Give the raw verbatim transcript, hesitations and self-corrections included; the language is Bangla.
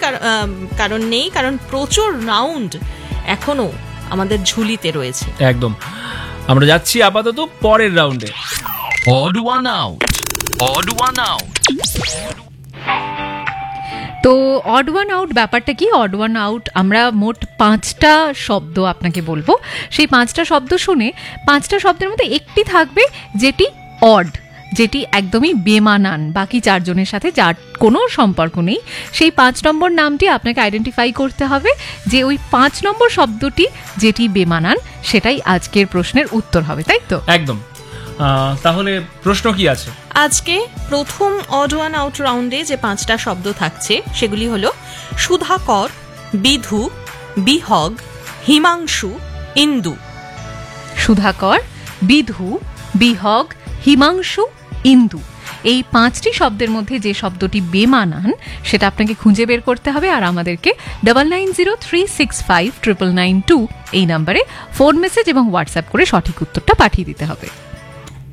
কারণ নেই, কারণ প্রচুর রাউন্ড এখনো আমাদের ঝুলিতে রয়েছে। একদম। আমরা যাচ্ছি আপাতত পরের রাউন্ডে। Odd one out, odd one out. তো অড ওয়ান আউট ব্যাপারটা কি? অড ওয়ান আউট আমরা মোট পাঁচটা শব্দ আপনাকে বলবো। সেই পাঁচটা শব্দ শুনে পাঁচটা শব্দের মধ্যে একটি থাকবে যেটি অড, যেটি একদমই বেমানান, বাকি চারজনের সাথে যার কোনো সম্পর্ক নেই। সেই পাঁচ নম্বর নামটি আপনাকে আইডেন্টিফাই করতে হবে, যে ওই পাঁচ নম্বর শব্দটি যেটি বেমানান সেটাই আজকের প্রশ্নের উত্তর হবে, তাই তো? একদম। তাহলে প্রশ্ন কি আছে আজকে? প্রথম অড ওয়ান আউট রাউন্ডে যে পাঁচটা শব্দ থাকছে সেগুলি হলো সুধাকর, বিধু, বিহগ, হিমাংশু, ইন্দু। সুধাকর, বিধু, বিহগ, হিমাংশু, ইন্দু, এই পাঁচটি শব্দের মধ্যে যে শব্দটি বেমানান সেটা আপনাকে খুঁজে বের করতে হবে, আর আমাদেরকে double nine zero three six five triple nine two এই নাম্বারে ফোন মেসেজ এবং হোয়াটসঅ্যাপ করে সঠিক উত্তরটা পাঠিয়ে দিতে হবে।